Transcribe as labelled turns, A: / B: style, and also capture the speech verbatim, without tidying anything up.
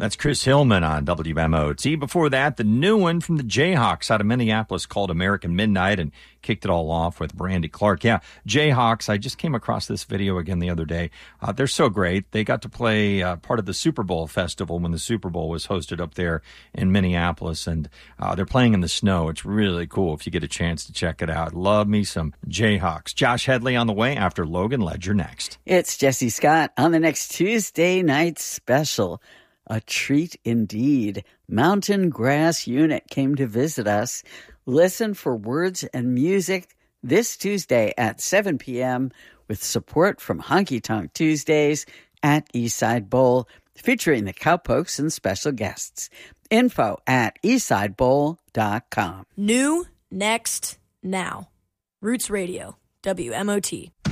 A: That's Chris Hillman on W M O T. Before that, the new one from the Jayhawks out of Minneapolis called American Midnight, and kicked it all off with Brandy Clark. Yeah, Jayhawks, I just came across this video again the other day. Uh, they're so great. They got to play uh, part of the Super Bowl festival when the Super Bowl was hosted up there in Minneapolis, and uh, they're playing in the snow. It's really cool if you get a chance to check it out. Love me some Jayhawks. Josh Headley on the way after Logan Ledger next.
B: It's Jesse Scott on the next Tuesday night special. A treat indeed. Mountain Grass Unit came to visit us. Listen for words and music this Tuesday at seven p.m. with support from Honky Tonk Tuesdays at Eastside Bowl, featuring the Cowpokes and special guests. Info at eastside bowl dot com.
C: New, next, now. Roots Radio, W M O T.